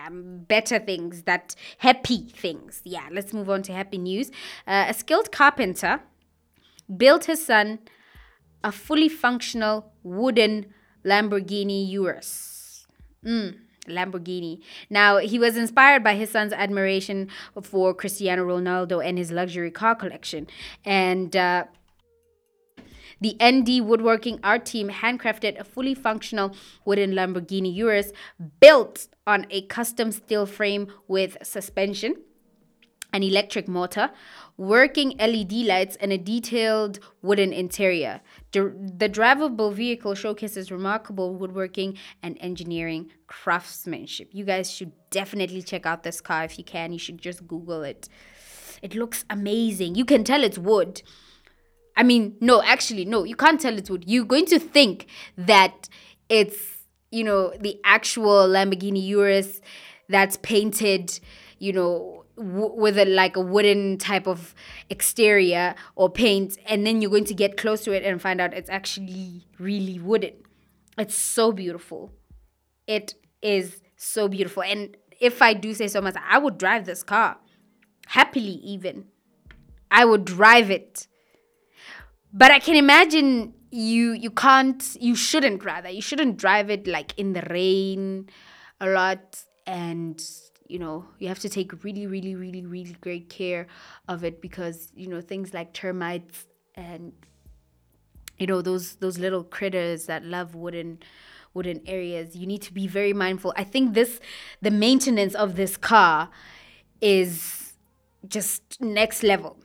better things, that happy things. Yeah, let's move on to happy news. A skilled carpenter built his son a fully functional wooden Lamborghini Urus. Lamborghini. Now, he was inspired by his son's admiration for Cristiano Ronaldo and his luxury car collection. And the ND Woodworking Art Team handcrafted a fully functional wooden Lamborghini Urus built on a custom steel frame with suspension, an electric motor, working LED lights, and a detailed wooden interior. The drivable vehicle showcases remarkable woodworking and engineering craftsmanship. You guys should definitely check out this car if you can. You should just Google it. It looks amazing. You can tell it's wood. I mean, no, actually, no, you can't tell it's wood. You're going to think that it's, the actual Lamborghini Urus that's painted, with a wooden type of exterior or paint. And then you're going to get close to it and find out it's actually really wooden. It's so beautiful. It is so beautiful. And if I do say so myself, I would drive this car. Happily, even. I would drive it. But I can imagine you shouldn't drive it like in the rain a lot, and you have to take really, really, really, really great care of it because things like termites and those little critters that love wooden areas. You need to be very mindful. I think the maintenance of this car is just next level.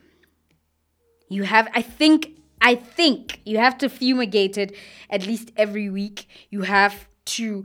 I think you have to fumigate it at least every week. You have to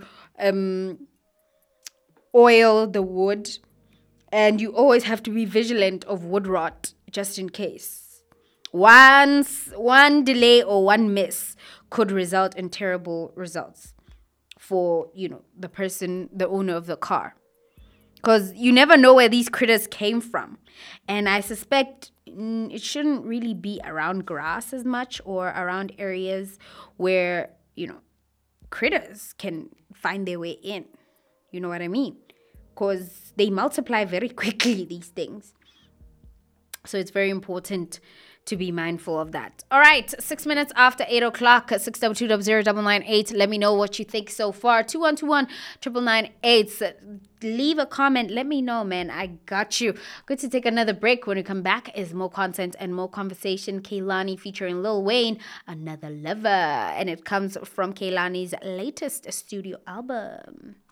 oil the wood, and you always have to be vigilant of wood rot just in case. One delay or one miss could result in terrible results for, the owner of the car. Because you never know where these critters came from. And I suspect it shouldn't really be around grass as much or around areas where, critters can find their way in. You know what I mean? Because they multiply very quickly, these things. So it's very important to be mindful of that. All right, 6 minutes after 8 o'clock, 622-0998. Let me know what you think so far. 2121-998. Leave a comment. Let me know, man. I got you. Good to take another break. When we come back is more content and more conversation. Kehlani featuring Lil Wayne, Another Lover. And it comes from Kehlani's latest studio album.